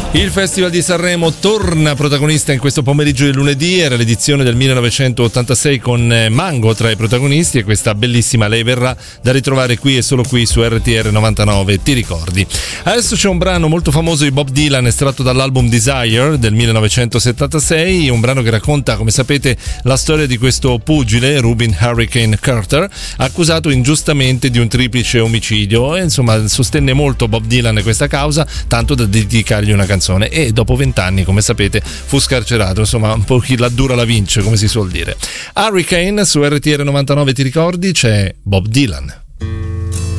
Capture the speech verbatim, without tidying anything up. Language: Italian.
Il Festival di Sanremo torna protagonista in questo pomeriggio di lunedì. Era l'edizione del millenovecentottantasei con Mango tra i protagonisti e questa bellissima Lei verrà da ritrovare qui e solo qui su R T R novantanove, ti ricordi. Adesso c'è un brano molto famoso di Bob Dylan estratto dall'album Desire del millenovecentosettantasei, un brano che racconta, come sapete, la storia di questo pugile, Rubin Hurricane Carter, accusato ingiustamente di un triplice omicidio, e insomma sostenne molto Bob Dylan questa causa, tanto da dedicargli una canzone. E dopo vent'anni, come sapete, fu scarcerato. Insomma, un po' chi la dura la vince, come si suol dire. Hurricane su R T R novantanove, ti ricordi? C'è Bob Dylan.